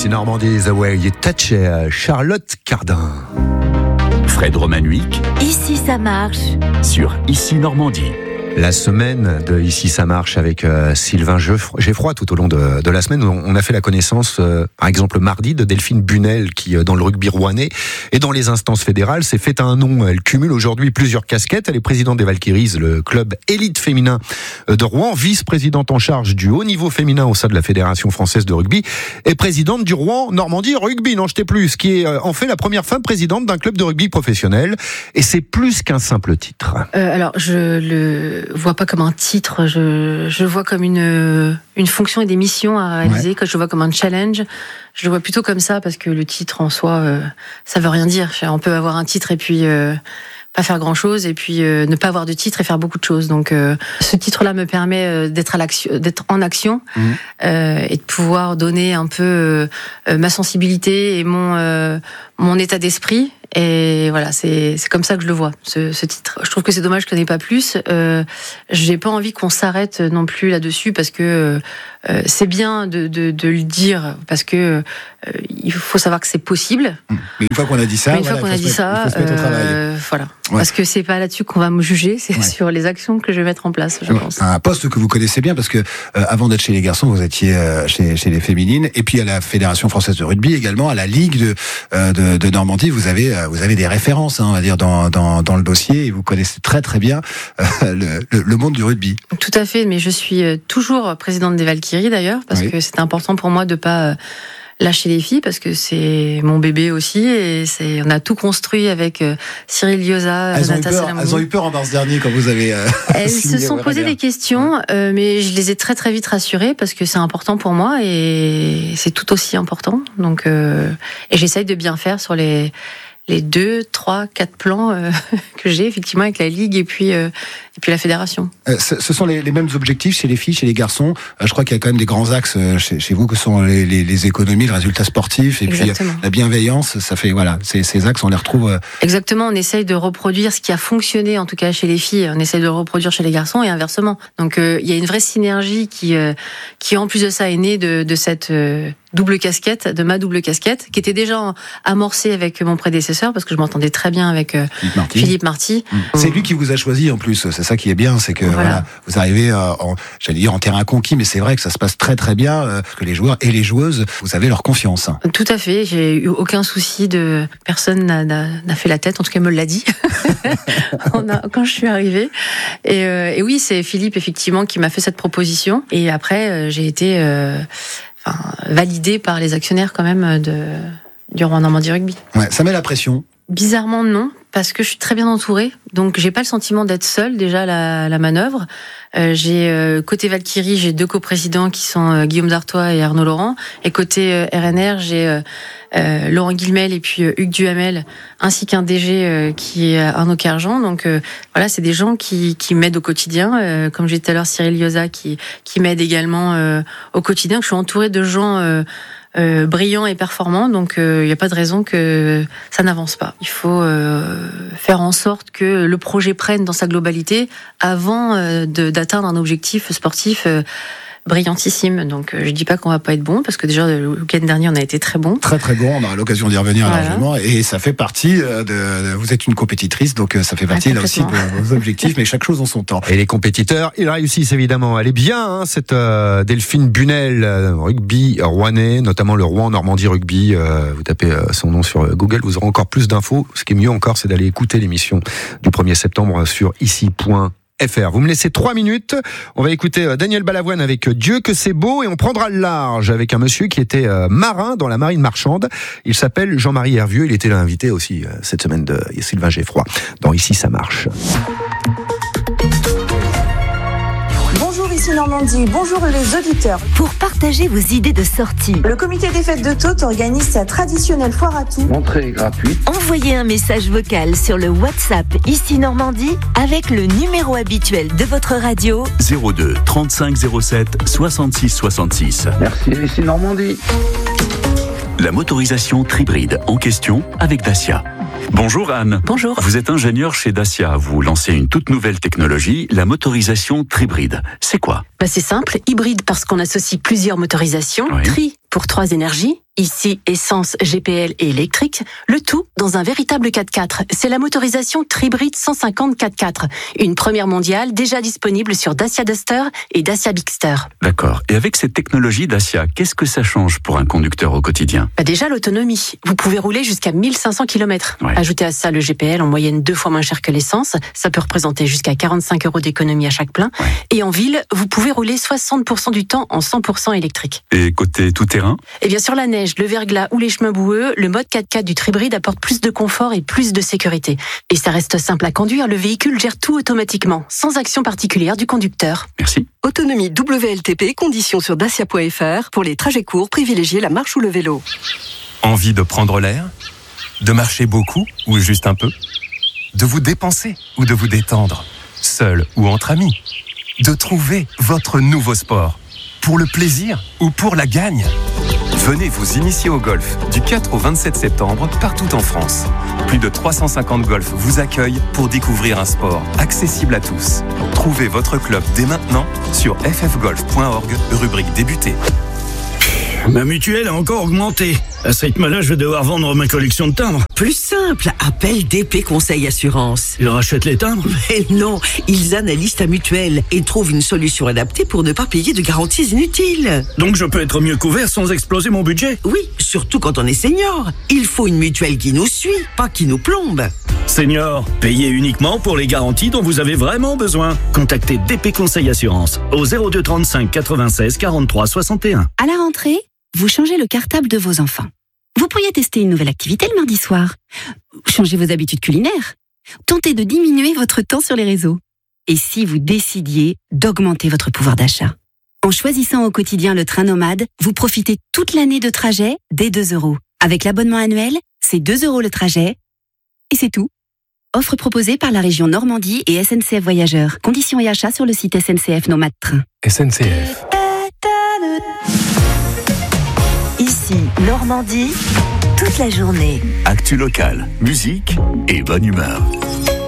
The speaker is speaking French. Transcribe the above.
Ici Normandie, The Way You Touch et Charlotte Cardin. Fred Romanuic. Ici ça marche. Sur Ici Normandie. La semaine de Ici ça marche avec Sylvain Geffroy tout au long de la semaine. On a fait la connaissance, par exemple mardi, de Delphine Bunel qui, dans le rugby rouennais et dans les instances fédérales, s'est fait un nom. Elle cumule aujourd'hui plusieurs casquettes. Elle est présidente des Valkyries, le club élite féminin de Rouen, vice-présidente en charge du haut niveau féminin au sein de la Fédération française de rugby et présidente du Rouen Normandie Rugby, n'en jetez plus, qui est en fait la première femme présidente d'un club de rugby professionnel. Et c'est plus qu'un simple titre. Alors, je le vois pas comme un titre, je vois comme une fonction et des missions à réaliser, que je vois comme un challenge. Je le vois plutôt comme ça parce que le titre en soi, ça veut rien dire. On peut avoir un titre et puis pas faire grand chose et puis ne pas avoir de titre et faire beaucoup de choses. Donc ce titre-là me permet d'être en action et de pouvoir donner un peu ma sensibilité et mon état d'esprit. Et voilà, c'est comme ça que je le vois, ce titre. Je trouve que c'est dommage qu'il n'y en ait pas plus. J'ai pas envie qu'on s'arrête non plus là-dessus parce que c'est bien de le dire parce que il faut savoir que c'est possible. Mais une fois qu'on a dit ça, il faut se mettre au travail. Voilà. Ouais. Parce que c'est pas là-dessus qu'on va me juger, c'est sur les actions que je vais mettre en place, je pense. Un poste que vous connaissez bien parce que avant d'être chez les garçons, vous étiez chez les féminines et puis à la Fédération française de rugby également, à la Ligue de Normandie, vous avez des références, on va dire, dans le dossier et vous connaissez très très bien le monde du rugby. Tout à fait, mais je suis toujours présidente des Valkyries d'ailleurs parce que c'est important pour moi de pas lâcher les filles parce que c'est mon bébé aussi et on a tout construit avec Cyril Liosa, Nata Salamoni. Elles ont eu peur en mars dernier quand vous avez elles se sont posé des questions mais je les ai très très vite rassurées parce que c'est important pour moi et c'est tout aussi important donc et j'essaye de bien faire sur les 2, 3, 4 plans que j'ai effectivement avec la Ligue et puis la Fédération. Ce sont les mêmes objectifs chez les filles, chez les garçons. Je crois qu'il y a quand même des grands axes chez vous que sont les économies, le résultat sportif et Exactement. Puis la bienveillance. Ça fait ces axes, on les retrouve. Exactement, on essaye de reproduire ce qui a fonctionné en tout cas chez les filles. On essaye de le reproduire chez les garçons et inversement. Donc il y a une vraie synergie qui en plus de ça est née de cette double casquette, de ma double casquette, qui était déjà amorcée avec mon prédécesseur, parce que je m'entendais très bien avec Philippe Marty. C'est lui qui vous a choisi en plus, c'est ça qui est bien, c'est que vous arrivez en terrain conquis, mais c'est vrai que ça se passe très très bien, que les joueurs et les joueuses, vous avez leur confiance. Tout à fait, j'ai eu aucun souci personne n'a fait la tête, en tout cas me l'a dit, quand je suis arrivée. Et oui, c'est Philippe effectivement qui m'a fait cette proposition, et après j'ai été validé par les actionnaires quand même du Rouen Normandie Rugby. Ouais, ça met la pression. Bizarrement non, parce que je suis très bien entourée, donc j'ai pas le sentiment d'être seule déjà à la manœuvre. J'ai côté Valkyrie, j'ai 2 coprésidents qui sont Guillaume Dartois et Arnaud Laurent, et côté RNR, j'ai Laurent Guilmel et puis Hugues Duhamel, ainsi qu'un DG qui est Arnaud Kerjean. Donc voilà, c'est des gens qui m'aident au quotidien, comme j'ai dit tout à l'heure, Cyril Liosa qui m'aide également au quotidien. Je suis entourée de gens brillants et performants, donc il n'y a pas de raison que ça n'avance pas. Il faut faire en sorte que le projet prenne dans sa globalité avant d'atteindre un objectif sportif brillantissime. Donc je dis pas qu'on va pas être bon parce que déjà le week-end dernier on a été très bon. Très très bon, on aura l'occasion d'y revenir largement et ça fait partie vous êtes une compétitrice donc ça fait partie là aussi de vos objectifs mais chaque chose en son temps. Et les compétiteurs, ils réussissent évidemment. Elle est bien cette Delphine Bunel, rugby rouennais, notamment le Rouen Normandie Rugby. Vous tapez son nom sur Google, vous aurez encore plus d'infos. Ce qui est mieux encore, c'est d'aller écouter l'émission du 1er septembre sur ici.fr. Vous me laissez 3 minutes. On va écouter Daniel Balavoine avec Dieu que c'est beau et on prendra le large avec un monsieur qui était marin dans la marine marchande. Il s'appelle Jean-Marie Hervieux. Il était l'invité aussi cette semaine de Sylvain Geffroy dans Ici ça marche. Bonjour, ici Normandie. Bonjour les auditeurs. Pour partager vos idées de sortie, Le comité des fêtes de Tôtes organise sa traditionnelle foire à tout. Entrée gratuite. envoyez un message vocal sur le WhatsApp Ici Normandie avec le numéro habituel de votre radio 02 35 07 66 66. Merci, ici Normandie. La motorisation Tribride en question avec Dacia. Bonjour Anne. Bonjour. Vous êtes ingénieure chez Dacia. Vous lancez une toute nouvelle technologie, la motorisation Tribride. C'est quoi ? C'est simple, hybride parce qu'on associe plusieurs motorisations. Oui. Tri pour 3 énergies, ici essence, GPL et électrique, le tout dans un véritable 4x4. C'est la motorisation Tribrid 150 4x4, une première mondiale déjà disponible sur Dacia Duster et Dacia Bigster. D'accord. Et avec cette technologie Dacia, qu'est-ce que ça change pour un conducteur au quotidien ? Déjà l'autonomie. Vous pouvez rouler jusqu'à 1500 km. Ouais. Ajoutez à ça le GPL en moyenne 2 fois moins cher que l'essence. Ça peut représenter jusqu'à 45 € d'économie à chaque plein. Ouais. Et en ville, vous pouvez rouler 60% du temps en 100% électrique. Et côté tout-terrain ? Et bien sur la neige, le verglas ou les chemins boueux, le mode 4x4 du Tribrid apporte plus de confort et plus de sécurité. Et ça reste simple à conduire, le véhicule gère tout automatiquement, sans action particulière du conducteur. Merci. Autonomie WLTP, conditions sur dacia.fr. Pour les trajets courts, privilégiez la marche ou le vélo. Envie de prendre l'air ? De marcher beaucoup ou juste un peu ? De vous dépenser ou de vous détendre ? Seul ou entre amis ? De trouver votre nouveau sport ? Pour le plaisir ou pour la gagne ? Venez vous initier au golf du 4 au 27 septembre partout en France. Plus de 350 golfs vous accueillent pour découvrir un sport accessible à tous. Trouvez votre club dès maintenant sur ffgolf.org, rubrique débuter. Ma mutuelle a encore augmenté. À ce rythme-là, je vais devoir vendre ma collection de timbres. Plus simple, appelle DP Conseil Assurance. Ils rachètent les timbres ? Mais non, ils analysent ta mutuelle et trouvent une solution adaptée pour ne pas payer de garanties inutiles. Donc je peux être mieux couvert sans exploser mon budget ? Oui, surtout quand on est senior. Il faut une mutuelle qui nous suit, pas qui nous plombe. Senior, payez uniquement pour les garanties dont vous avez vraiment besoin. Contactez DP Conseil Assurance au 02 35 96 43 61. À la rentrée, vous changez le cartable de vos enfants. Vous pourriez tester une nouvelle activité le mardi soir. Changez vos habitudes culinaires. Tentez de diminuer votre temps sur les réseaux. Et si vous décidiez d'augmenter votre pouvoir d'achat ? En choisissant au quotidien le train nomade, vous profitez toute l'année de trajet dès 2 €. Avec l'abonnement annuel, c'est 2 € le trajet. Et c'est tout. Offre proposée par la région Normandie et SNCF Voyageurs. Conditions et achats sur le site SNCF Nomade Train. SNCF. Ici, Normandie, toute la journée. Actu locale, musique et bonne humeur.